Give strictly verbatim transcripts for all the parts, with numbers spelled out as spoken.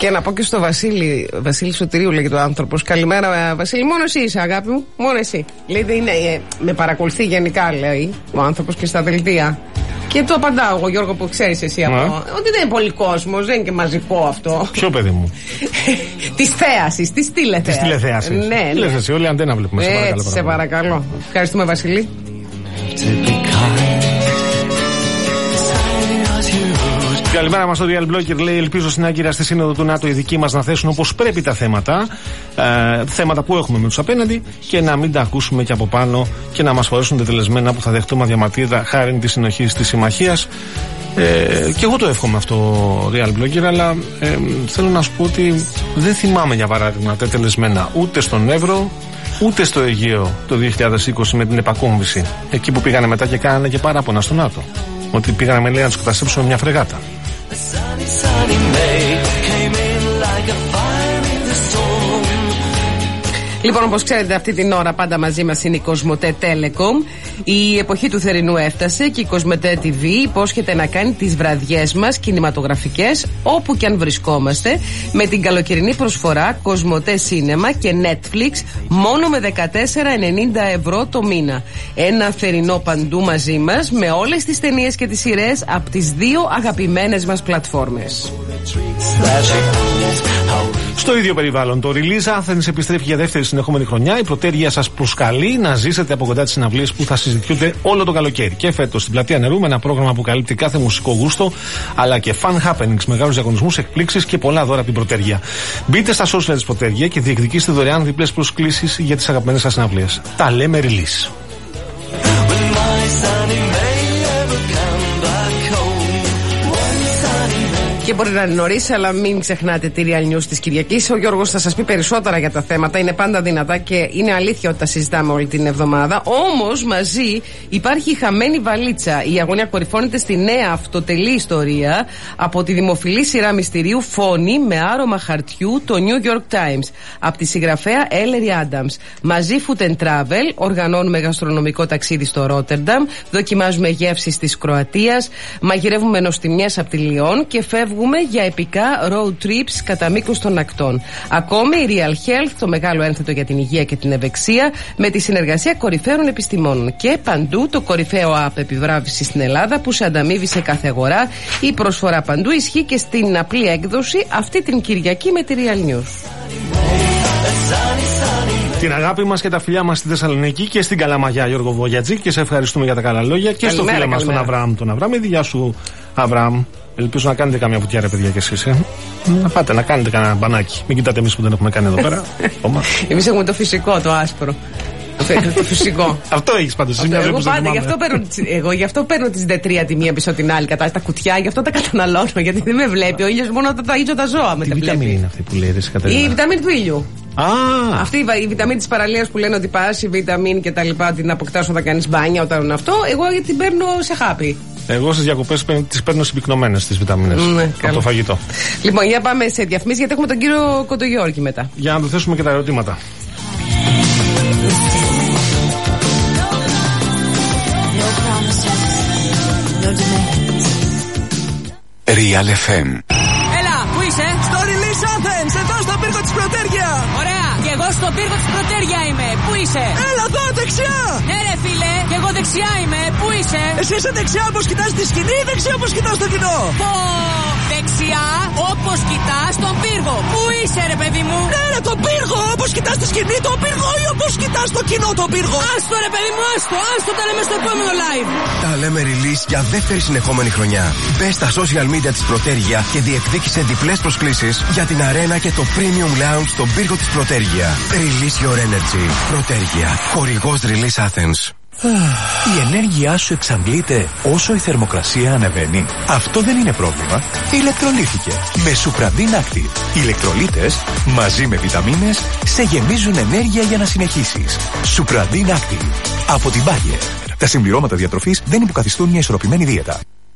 Και να πω και στο Βασίλη, Βασίλη Σωτηρίου λέγεται ο άνθρωπος. Καλημέρα, Βασίλη. Μόνο εσύ είσαι, αγάπη μου. Μόνο εσύ. Λέει, είναι, ε, με παρακολουθεί γενικά, λέει ο άνθρωπος και στα δελτία. Και του απαντάω εγώ, Γιώργο, που ξέρεις εσύ αυτό. Yeah. Ότι δεν είναι πολύ κόσμος, δεν είναι και μαζικό αυτό. Ποιο παιδί μου? Τη θέαση, τη τηλεθέαση. Τη τηλεθέαση. Ναι, ναι. Τηλεθέαση, όλοι αντένα βλέπουμε. Έτσι, σε παρακαλώ. Σε παρακαλώ. Ευχαριστούμε, Βασίλη. Καλημέρα μας, ο Real Blogger λέει: ελπίζω στην Άγκυρα στη Σύνοδο του ΝΑΤΟ οι δικοί μας να θέσουν όπως πρέπει τα θέματα, ε, θέματα που έχουμε με τους απέναντι, και να μην τα ακούσουμε και από πάνω και να μας φορέσουν τετελεσμένα που θα δεχτούμε αδιαμαρτύρητα χάρη τη συνοχή της συμμαχίας. Ε, και εγώ το εύχομαι αυτό, Real Blogger, αλλά ε, θέλω να σου πω ότι δεν θυμάμαι για παράδειγμα τετελεσμένα ούτε στον Εύρο ούτε στο Αιγαίο το δύο χιλιάδες είκοσι με την επακόμβηση. Εκεί που πήγανε μετά και κάνανε και παράπονα στο ΝΑΤΟ. Ότι πήγανε με λέει να τους καταστρέψουν με μια φρεγάτα. Λοιπόν, όπως ξέρετε, αυτή την ώρα πάντα μαζί μας είναι η Κοσμοτέ Telecom. Η εποχή του θερινού έφτασε και η Κοσμοτέ τι βι υπόσχεται να κάνει τις βραδιές μας κινηματογραφικές όπου και αν βρισκόμαστε, με την καλοκαιρινή προσφορά Κοσμοτέ Cinema και Netflix μόνο με δεκατέσσερα ενενήντα ευρώ το μήνα. Ένα θερινό παντού μαζί μας με όλες τις ταινίες και τις σειρές από τις δύο αγαπημένες μας πλατφόρμες. Στο ίδιο περιβάλλον, το Release Athens επιστρέφει για δεύτερη συνεχόμενη χρονιά. Η Πρωτέργεια σας προσκαλεί να ζήσετε από κοντά τις συναυλίες που θα συζητιούνται όλο το καλοκαίρι. Και φέτος στην Πλατεία Νερού, με ένα πρόγραμμα που καλύπτει κάθε μουσικό γούστο, αλλά και fun happenings, μεγάλους διαγωνισμούς, εκπλήξεις και πολλά δώρα από την Πρωτέργεια. Μπείτε στα social της Πρωτέργεια και διεκδικήστε δωρεάν διπλές προσκλήσεις για τις αγαπημένες σας συναυλίες. Τα λέμε Release. Και μπορεί να είναι νωρίς, αλλά μην ξεχνάτε τη Real News της Κυριακής. Ο Γιώργος θα σας πει περισσότερα για τα θέματα. Είναι πάντα δυνατά και είναι αλήθεια ότι τα συζητάμε όλη την εβδομάδα. Όμως μαζί υπάρχει η χαμένη βαλίτσα. Η αγωνία κορυφώνεται στη νέα αυτοτελή ιστορία από τη δημοφιλή σειρά μυστηρίου Φόνη με άρωμα χαρτιού, το New York Times, από τη συγγραφέα Ellery Adams. Μαζί Food and Travel, οργανώνουμε γαστρονομικό ταξίδι στο Ρότερνταμ, δοκιμάζουμε γεύσεις της Κροατίας, μαγειρεύουμε νοστιμιές από τη Λιόν και φεύγουμε για επικά road trips κατά μήκος των ακτών. Ακόμη η Real Health, το μεγάλο ένθετο για την υγεία και την ευεξία, με τη συνεργασία κορυφαίων επιστημόνων. Και παντού το κορυφαίο app επιβράβευση στην Ελλάδα που σε ανταμείβει σε κάθε αγορά. Η προσφορά παντού ισχύει και στην απλή έκδοση αυτή την Κυριακή με τη Real News. Την αγάπη μας και τα φιλιά μας στη Θεσσαλονίκη και στην Καλαμαγιά, Γιώργο Βογιατζή, και σε ευχαριστούμε για τα καλά λόγια. Και καλημέρα, στο φίλο μας τον Αβραάμ. Τον Αβραάμ, γεια σου, Αβραάμ. Ελπίζω να κάνετε καμιά βουτιά, ρε παιδιά, κι εσείς. Ε. Να πάτε να κάνετε κανένα μπανάκι. Μην κοιτάτε εμείς που δεν έχουμε κάνει εδώ πέρα. Εμείς έχουμε το φυσικό, το άσπρο. Το φυσικό. Αυτό έχεις πάντως. Αυτό, εγώ πάντα, γι αυτό παίρνω, εγώ γι' αυτό παίρνω τις δε τρία τη μία πίσω την άλλη κατά τα κουτιά, γι' αυτό τα καταναλώνω. Γιατί δεν με βλέπει ο ήλιος, μόνο τα ίδια τα ζώα με τα βλέπει. Τι βιταμίνη είναι αυτή που λέει, Κατερίνα? Η βιταμίνη του ήλιου. Α. Αυτή η βιταμίνη της παραλίας που λένε ότι πας, η βιταμίνη και τα λοιπά, την αποκτάς όταν κάνεις μπάνια, όταν είναι αυτό. Εγώ την παίρνω σε χάπι. Εγώ στις διακοπές τις παίρνω συμπυκνωμένες τις βιταμίνες. Ναι, από το φαγητό. Λοιπόν, για πάμε σε διαφημίσεις γιατί έχουμε τον κύριο Κοντογιώργη μετά. Για να του θέσουμε και τα ερωτήματα. Real εφ εμ. Έλα, πού είσαι? Στο Release Athens, εδώ στο πύργο της Πρωτέργεια. Ωραία, και εγώ στο πύργο της Πρωτέργεια είμαι. Πού είσαι? Έλα εδώ, δεξιά. Ναι ρε φίλε, και εγώ δεξιά είμαι. Πού είσαι? Εσύ είσαι δεξιά όπως κοιτάς τη σκηνή ή δεξιά όπως κοιτάς το κοινό? Πω, δεξιά όπως κοιτάς τον πύργο. Πού είσαι ρε παιδί μου? Ναι ρε, τον πύργο, όπως κοιτάς τη σκηνή τον πύργο ή όπως κοιτάς το κοινό τον πύργο? Άστο ρε παιδί μου, άστο, άστο, τα λέμε στο επόμενο live. Τα λέμε Release για δεύτερη συνεχόμενη χρονιά. Μπες στα social media της Πρωτέργεια και διεκδίκησε διπλές προσκλήσεις για την αρένα και το Premium Lounge στον πύργο της Πρωτέργεια. Release your energy. Πρωτέργεια. Χορηγός Release Athens. Η ενέργειά σου εξαντλείται όσο η θερμοκρασία ανεβαίνει. Αυτό δεν είναι πρόβλημα. Ηλεκτρολύθηκε με Supradin Active. Οι ηλεκτρολίτες μαζί με βιταμίνες σε γεμίζουν ενέργεια για να συνεχίσεις. Supradin Active από την Bayer. Τα συμπληρώματα διατροφής δεν υποκαθιστούν μια ισορροπημένη δίαιτα.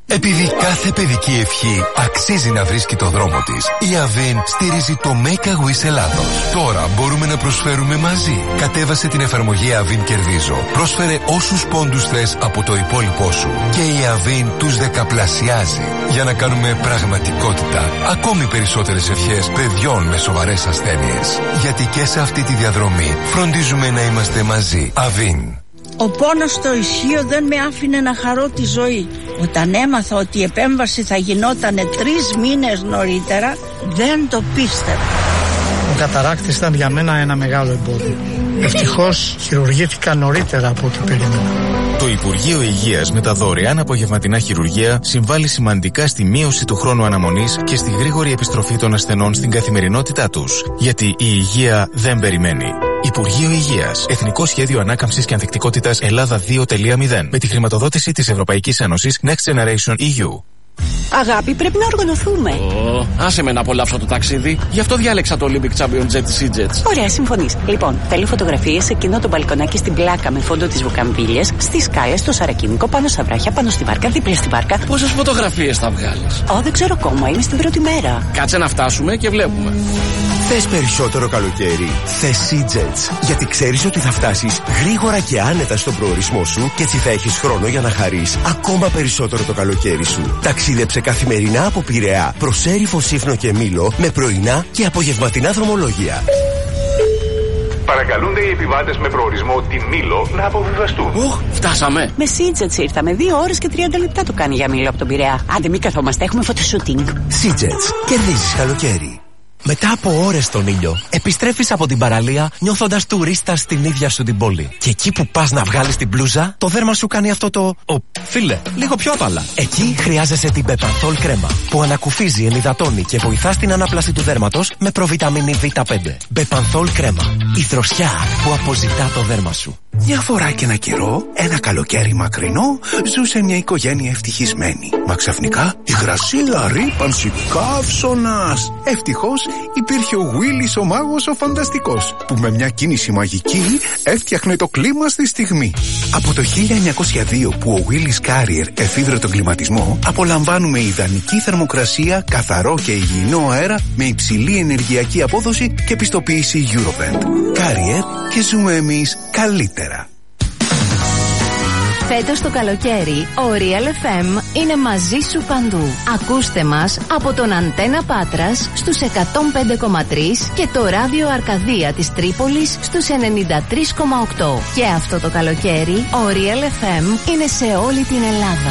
Επειδή κάθε παιδική ευχή αξίζει να βρίσκει το δρόμο της, η Avin στηρίζει το Make a Wish Ελλάδος. Τώρα μπορούμε να προσφέρουμε μαζί. Κατέβασε την εφαρμογή Avin Κερδίζω. Πρόσφερε όσους πόντους θες από το υπόλοιπό σου. Και η Avin τους δεκαπλασιάζει. Για να κάνουμε πραγματικότητα ακόμη περισσότερες ευχές παιδιών με σοβαρές ασθένειες. Γιατί και σε αυτή τη διαδρομή φροντίζουμε να είμαστε μαζί. Avin. Ο πόνος στο ισχύο δεν με άφηνε να χαρώ τη ζωή. Όταν έμαθα ότι η επέμβαση θα γινότανε τρεις μήνες νωρίτερα, δεν το πίστευα. Ο καταράκτης ήταν για μένα ένα μεγάλο εμπόδιο. Ευτυχώς χειρουργήθηκα νωρίτερα από ό,τι περίμενα. Το Υπουργείο Υγείας με τα δωρεάν απογευματινά χειρουργία συμβάλλει σημαντικά στη μείωση του χρόνου αναμονής και στη γρήγορη επιστροφή των ασθενών στην καθημερινότητά τους. Γιατί η υγεία δεν περιμένει. Υπουργείο Υγείας. Εθνικό Σχέδιο Ανάκαμψης και Ανθεκτικότητας Ελλάδα δύο κόμμα μηδέν. Με τη χρηματοδότηση της Ευρωπαϊκής Ένωσης Next Generation ι γιου. Αγάπη, πρέπει να οργανωθούμε. Oh, άσε με να απολαύσω το ταξίδι. Γι' αυτό διάλεξα το Olympic Champion Jet της Seajets. Ωραία, συμφωνείς. Λοιπόν, θέλω φωτογραφίες σε εκείνο το μπαλκονάκι στην πλάκα με φόντο τις βουκαμβίλιες, στις σκάλες, στο Σαρακίνικο, πάνω στα βράχια, πάνω στη βάρκα, δίπλα στη βάρκα. Πόσες φωτογραφίες θα βγάλεις? Ω, δεν ξέρω ακόμα, είναι στην πρώτη μέρα. Κάτσε να φτάσουμε και βλέπουμε. Θες περισσότερο καλοκαίρι? Θες Seajets. Γιατί ξέρεις ότι θα φτάσεις γρήγορα και άνετα στον προορισμό σου και έτσι θα έχεις χρόνο για να χαρείς ακόμα περισσότερο το καλοκαίρι σου. Ταξίδεψε καθημερινά από Πειραιά προς Έριφο, Σύφνο και Μήλο με πρωινά και απογευματινά δρομολόγια. Παρακαλούνται οι επιβάτες με προορισμό τη Μήλο να αποβιβαστούν. Οχ, φτάσαμε. Με Seajets ήρθαμε. Δύο ώρες και τριάντα λεπτά το κάνει για Μήλο από τον Πειραιά. Άντε, μην καθόμαστε, έχουμε φωτοσούτινγκ. Seajets. Κερδίζεις καλοκαίρι. Μετά από ώρες στον ήλιο, επιστρέφεις από την παραλία νιώθοντας τουρίστα στην ίδια σου την πόλη. Και εκεί που πας να βγάλεις την μπλούζα, το δέρμα σου κάνει αυτό το. Ο, φίλε, λίγο πιο απαλά. Εκεί χρειάζεσαι την Bepanthol κρέμα, που ανακουφίζει, ενυδατώνει και βοηθά στην ανάπλαση του δέρματος με προβιταμίνη βι πέντε. Bepanthol κρέμα. Η δροσιά που αποζητά το δέρμα σου. Μια φορά και ένα καιρό, ένα καλοκαίρι μακρινό, ζούσε μια οικογένεια ευτυχισμένη. Μα ξαφνικά υγρασία, ρύπανση, καύσωνας. Ευτυχώς υπήρχε ο Willis ο μάγος ο φανταστικός, που με μια κίνηση μαγική έφτιαχνε το κλίμα στη στιγμή. Από το χίλια εννιακόσια δύο που ο Willis Carrier εφήβρε τον κλιματισμό, απολαμβάνουμε ιδανική θερμοκρασία, καθαρό και υγιεινό αέρα με υψηλή ενεργειακή απόδοση και πιστοποίηση Eurovent. Carrier, και ζούμε εμείς καλύτερα. Φέτος το καλοκαίρι, ο Real εφ εμ είναι μαζί σου παντού. Ακούστε μας από τον Αντένα Πάτρας στους εκατόν πέντε κόμμα τρία και το ράδιο Αρκαδία της Τρίπολης στους ενενήντα τρία κόμμα οκτώ. Και αυτό το καλοκαίρι, ο Real εφ εμ είναι σε όλη την Ελλάδα.